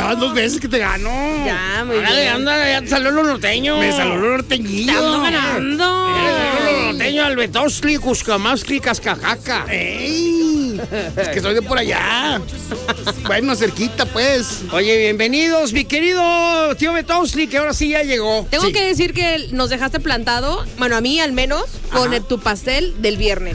van 2 veces que te gano. Ya, muy bien. Anda, ya te salió lo norteño. Me salió lo norteñillo. Estamos ganando. Lo norteño, al Betosli, Cuscamáscli, Cascajaca. ¡Ey! Es que soy de por allá. Bueno, cerquita, pues. Oye, bienvenidos, mi querido tío Betosli, que ahora sí ya llegó. Tengo Sí. que decir que nos dejaste plantado, bueno, a mí al menos, con tu pastel del viernes.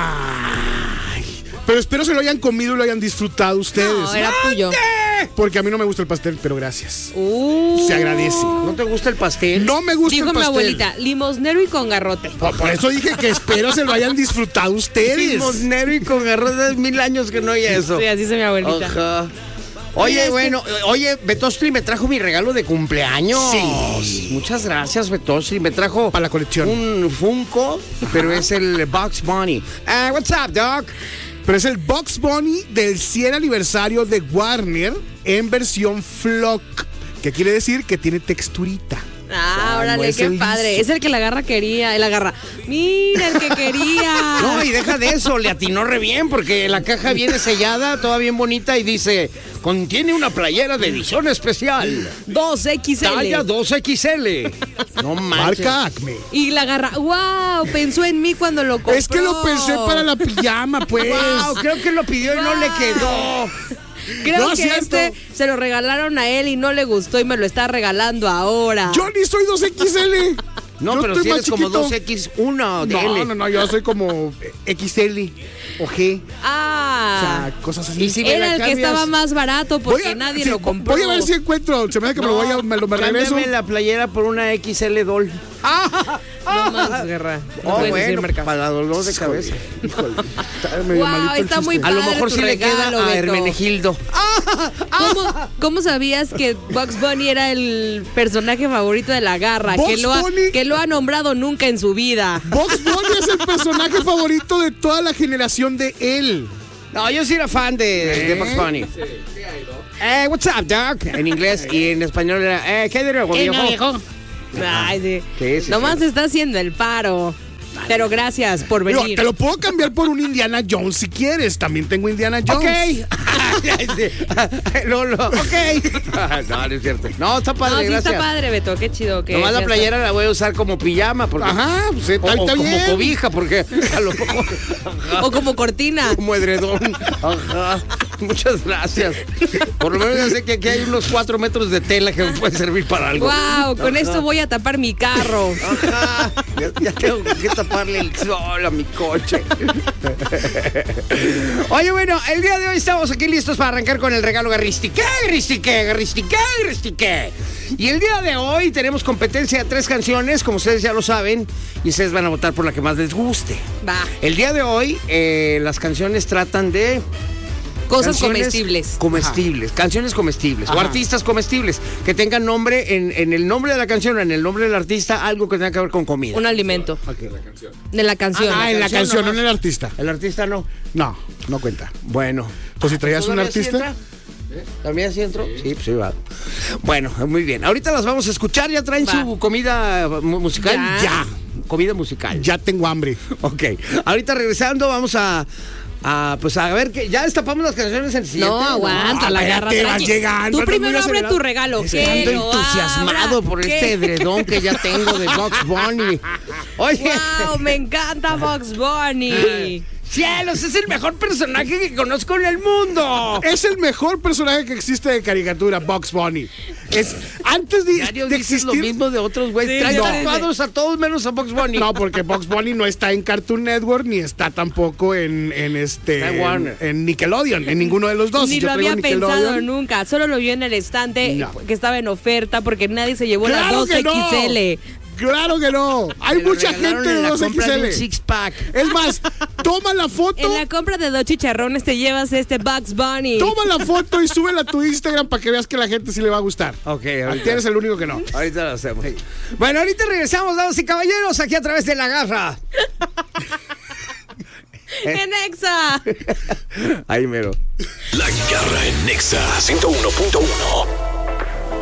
Ay. Pero espero se lo hayan comido y lo hayan disfrutado ustedes. No, era tuyo. Porque a mí no me gusta el pastel, pero gracias. Se agradece. ¿No te gusta el pastel? No me gusta Dijo el mi pastel. abuelita, limosnero y con garrote. Por eso dije que espero se lo hayan disfrutado ustedes. Limosnero y con garrote, 1000 años que no hay eso. Sí, así dice mi abuelita. Ajá. Oye, bueno, Betosli me trajo mi regalo de cumpleaños. Sí. Muchas gracias, Betosli. Me trajo Para la colección. un Funko, pero es el Bugs Bunny. What's up, Doc? Pero es el Bugs Bunny del 100 aniversario de Warner en versión Flock. Que quiere decir que tiene texturita. Ah, O sea, órale, no es qué el padre. liso. Es el que la garra quería. La garra. Mira, el que quería. No, y deja de eso, le atinó re bien, porque la caja viene sellada, toda bien bonita, y dice, contiene una playera de edición especial. 2XL. Talla 2XL. No manches. Marca Acme. Y la garra, wow, pensó en mí cuando lo compró. Es que lo pensé para la pijama, pues. Wow, creo que lo pidió y no le quedó. Creo No, que cierto. se lo regalaron a él y no le gustó y me lo está regalando ahora. Yo ni soy 2XL. No, Yo pero estoy si más eres como chiquito. 2X1 de L. No, yo soy como XL o G. O Ah, sea, cosas así. Y si me era la el que cambias, estaba más barato porque nadie sí, lo compró. Voy a ver si encuentro. Se me hace que me lo regreso. cámbiame la playera por una XL Doll. No más, guerra. No Oh, puedes decir bueno, marca. para dolor de cabeza. Híjole, está medio Wow, malito el está chiste. muy A lo padre mejor tu sí le queda regalo, a Beto. Hermenegildo. ¿Cómo sabías que Bugs Bunny era el personaje favorito de la garra? Bugs Bunny. Que lo ha nombrado nunca en su vida. Bugs Bunny es el personaje favorito de toda la generación de él. No, yo sí era fan de Bugs Bunny. What's up, Doc? En inglés y en español era, ¿qué de nuevo, viejo? Ay, sí. Sí, Nomás sí. está haciendo el paro. Pero gracias por Digo, venir. te lo puedo cambiar por un Indiana Jones si quieres. También tengo Indiana Jones. Ok. Lolo, ok. No, no es cierto. No, está No, padre, sí gracias. está padre, Beto. Qué chido que. Nomás ya la playera la voy a usar como pijama. Porque, Ajá, pues o está como bien. cobija, porque a lo mejor... está. O como cortina. Como edredón. Ajá. Muchas gracias. Por lo menos ya sé que aquí hay unos 4 metros de tela que me puede servir para algo. Wow, con esto voy a tapar mi carro. Ajá. Ya tengo que taparle el sol a mi coche. Oye, bueno, el día de hoy estamos aquí listos para arrancar con el regalo Garristique. Y el día de hoy tenemos competencia de 3 canciones, como ustedes ya lo saben, y ustedes van a votar por la que más les guste. Va. El día de hoy, las canciones tratan de... Cosas canciones comestibles. Comestibles, canciones comestibles o Ajá. artistas comestibles que tengan nombre en el nombre de la canción o en el nombre del artista, algo que tenga que ver con comida. Un alimento. De la canción. En la canción, no nomás. en el artista. El artista no. No, no cuenta. Bueno. Pues si traías un ¿Todavía sí artista. entra? ¿También sí entró? Sí, pues sí va. Bueno, muy bien. Ahorita las vamos a escuchar. ¿Ya traen Va. su comida musical? Ya. Comida musical. Ya tengo hambre. Ok. Ahorita regresando vamos a pues a ver que ya destapamos las canciones en el siguiente. No, aguanta, la garra. espérate, vas tranqui. llegando, Tú estás muy primero abre acelerado. tu regalo. Es que ando Que lo entusiasmado abra. por ¿Qué? este edredón que ya tengo de Bugs Bunny. Oye, Wow, me encanta Bugs Bunny. cielos, es el mejor personaje que conozco en el mundo. Es el mejor personaje que existe de caricatura, Bugs Bunny. Es antes de Diario dices existir. lo mismo de otros güeyes. Sí, Traen no. tatuados a todos menos a Bugs Bunny. No, porque Bugs Bunny no está en Cartoon Network ni está tampoco en Está en Warner. en Nickelodeon, en ninguno de los dos. Ni Yo lo traigo había pensado Nickelodeon. nunca. Solo lo vio en el estante No. que estaba en oferta porque nadie se llevó ¡Claro las que no! 2XL. Claro que no. Hay Me lo mucha regalaron gente en de la compra de un 2XL. six pack. Es más, toma la foto. En la compra de 2 chicharrones te llevas este Bugs Bunny. Toma la foto y súbela a tu Instagram para que veas que a la gente sí le va a gustar. Ok, A ti eres el único que no. Ahorita lo hacemos. Bueno, ahorita regresamos, damas y caballeros, aquí a través de La Garra. En Exa. Ahí mero. La Garra en Nexa 101.1.